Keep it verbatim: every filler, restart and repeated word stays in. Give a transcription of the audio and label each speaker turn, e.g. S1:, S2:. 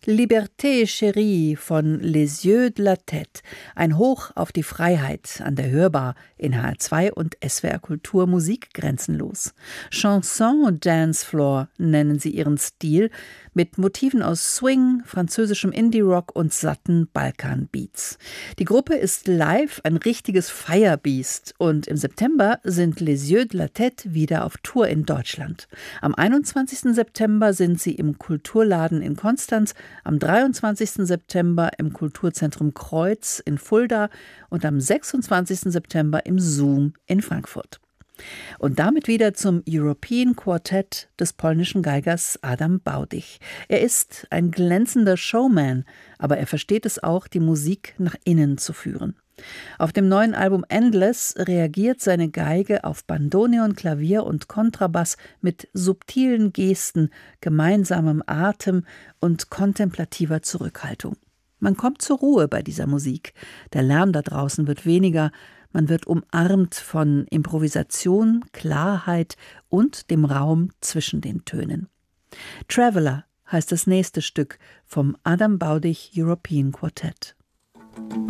S1: Liberté Chérie von Les Yeux de la Tête, ein Hoch auf die Freiheit an der Hörbar in H R zwei und S W R Kultur Musik grenzenlos. Chanson und Dancefloor nennen sie ihren Stil, mit Motiven aus Swing, französischem Indie-Rock und satten Balkan-Beats. Die Gruppe ist live ein richtiges Firebeast und im September sind Les Yeux de la Tête wieder auf Tour in Deutschland. Am einundzwanzigsten September sind sie im Kulturladen in Konstanz, am dreiundzwanzigsten September im Kulturzentrum Kreuz in Fulda und am sechsundzwanzigsten September im Zoom in Frankfurt. Und damit wieder zum European Quartett des polnischen Geigers Adam Baudig. Er ist ein glänzender Showman, aber er versteht es auch, die Musik nach innen zu führen. Auf dem neuen Album Endless reagiert seine Geige auf Bandoneon, Klavier und Kontrabass mit subtilen Gesten, gemeinsamem Atem und kontemplativer Zurückhaltung. Man kommt zur Ruhe bei dieser Musik. Der Lärm da draußen wird weniger. Man wird umarmt von Improvisation, Klarheit und dem Raum zwischen den Tönen. Traveler heißt das nächste Stück vom Adam Baudig European Quartett.